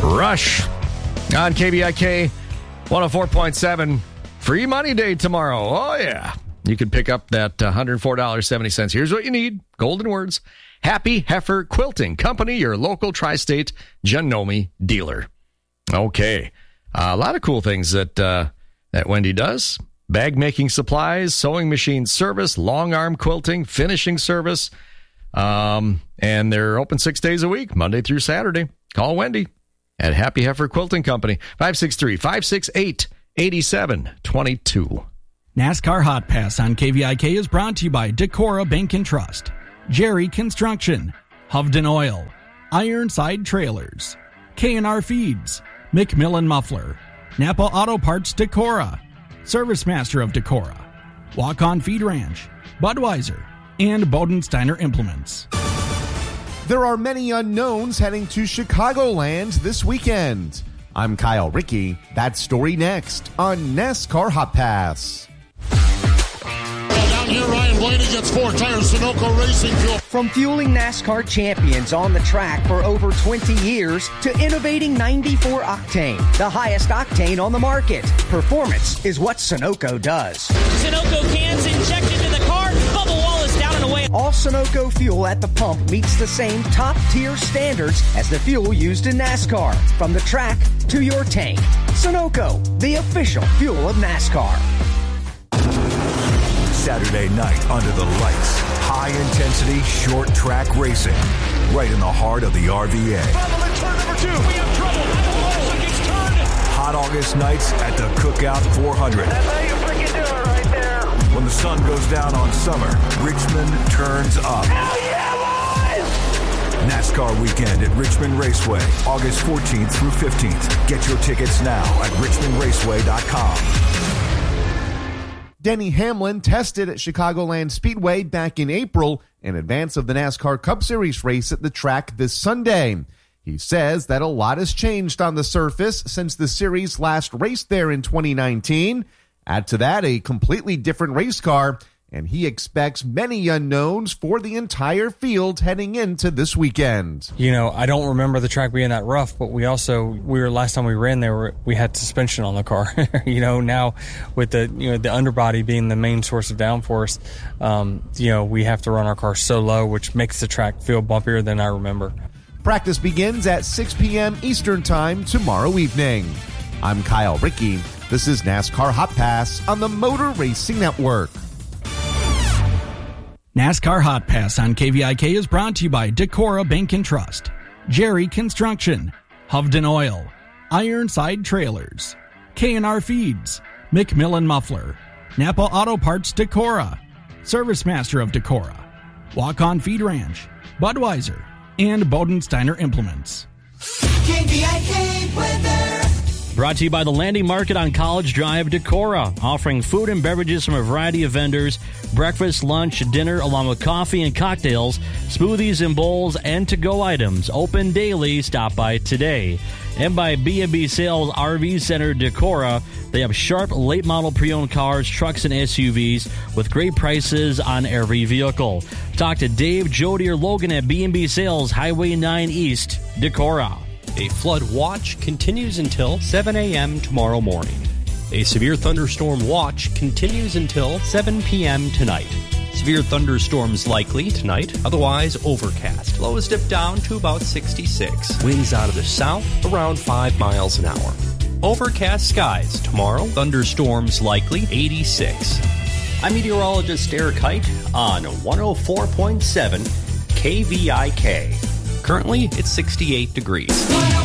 Rush on KVIK 104.7. Free money day tomorrow. Oh, yeah. You can pick up that $104.70. Here's what you need. Golden words. Happy Heifer Quilting Company, your local tri-state Janome dealer. Okay. A lot of cool things that Wendy does. Bag making supplies, sewing machine service, long arm quilting, finishing service. And they're open 6 days a week, Monday through Saturday. Call Wendy at Happy Heifer Quilting Company, 563-568-8722. NASCAR Hot Pass on KVIK is brought to you by Decorah Bank and Trust, Jerry Construction, Hovden Oil, Ironside Trailers, K&R Feeds, McMillan Muffler, Napa Auto Parts Decorah, Service Master of Decorah, Walk-On Feed Ranch, Budweiser, and Bodensteiner Implements. There are many unknowns heading to Chicagoland this weekend. I'm Kyle Rickey. That story next on NASCAR Hot Pass. Down here, Ryan Blaney gets 4 tires, Sunoco Racing Fuel. From fueling NASCAR champions on the track for over 20 years to innovating 94 Octane, the highest octane on the market. Performance is what Sunoco does. Sunoco cans injected to the car, bubble wall is down and away. All Sunoco fuel at the pump meets the same top-tier standards as the fuel used in NASCAR. From the track to your tank. Sunoco, the official fuel of NASCAR. Saturday night under the lights. High-intensity, short-track racing. Right in the heart of the RVA. Bubble in turn number 2. We have trouble. He's turned. Hot August nights at the Cookout 400. That's how you freaking do it right there. When the sun goes down on summer, Richmond turns up. Hell yeah, boys! NASCAR weekend at Richmond Raceway, August 14th through 15th. Get your tickets now at richmondraceway.com. Denny Hamlin tested at Chicagoland Speedway back in April in advance of the NASCAR Cup Series race at the track this Sunday. He says that a lot has changed on the surface since the series last raced there in 2019. Add to that a completely different race car, and he expects many unknowns for the entire field heading into this weekend. You know, I don't remember the track being that rough, but last time we ran there, we had suspension on the car. Now with the underbody being the main source of downforce, we have to run our car so low, which makes the track feel bumpier than I remember. Practice begins at 6 p.m. Eastern Time tomorrow evening. I'm Kyle Rickey. This is NASCAR Hot Pass on the Motor Racing Network. NASCAR Hot Pass on KVIK is brought to you by Decorah Bank and Trust, Jerry Construction, Hovden Oil, Ironside Trailers, K&R Feeds, McMillan Muffler, Napa Auto Parts Decorah, Service Master of Decorah, Walk-On Feed Ranch, Budweiser, and Bodensteiner Implements. KVIK weather. Brought to you by the Landing Market on College Drive, Decorah, offering food and beverages from a variety of vendors, breakfast, lunch, dinner, along with coffee and cocktails, smoothies and bowls, and to-go items. Open daily. Stop by today. And by B&B Sales RV Center, Decorah. They have sharp, late-model pre-owned cars, trucks, and SUVs with great prices on every vehicle. Talk to Dave, Jody, or Logan at B&B Sales, Highway 9 East, Decorah. A flood watch continues until 7 a.m. tomorrow morning. A severe thunderstorm watch continues until 7 p.m. tonight. Severe thunderstorms likely tonight, otherwise overcast. Lows dip down to about 66. Winds out of the south around 5 miles an hour. Overcast skies tomorrow, thunderstorms likely 86. I'm meteorologist Eric Height on 104.7 KVIK. Currently, it's 68 degrees.